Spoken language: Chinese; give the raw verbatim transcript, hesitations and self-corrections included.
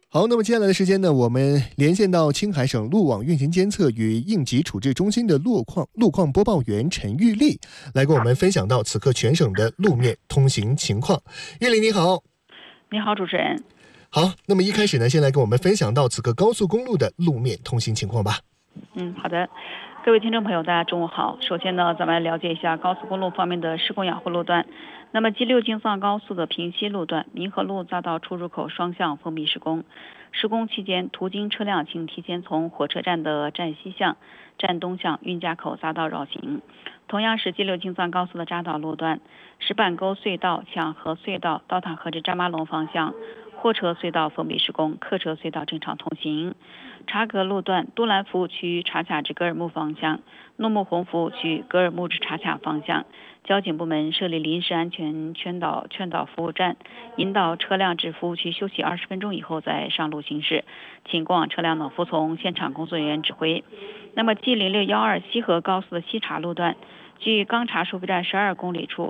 好，那么接下来的时间呢，我们连线到青海省路网运行监测与应急处置中心的路况路况播报员陈玉丽，来跟我们分享到此刻全省的路面通行情况。玉丽你好。 你好，主持人。 好，那么一开始呢，先来跟我们分享到此刻高速公路的路面通行情况吧。 嗯，好的。各位听众朋友，大家中午好。首先呢，咱们来了解一下高速公路方面的施工养护路段。那么 G 六 京藏高速的平西路段民和路匝道出入口双向封闭施工，施工期间途经车辆请提前从火车站的站西向、站东向运夹口匝道绕行。同样是 G 六 京藏高速的匝道路段，石板沟隧道、抢河隧道、刀塔河至扎马龙方向货车隧道封闭施工，客车隧道正常通行。察格路段都兰服务区察卡至格尔木方向，诺木洪服务区格尔木至察卡方向，交警部门设立临时安全劝导劝导服务站，引导车辆至服务区休息二十分钟以后再上路行驶，请过往车辆呢服从现场工作人员指挥。那么 G 零六一二西河高速的西察路段，距钢察收费站十二公里处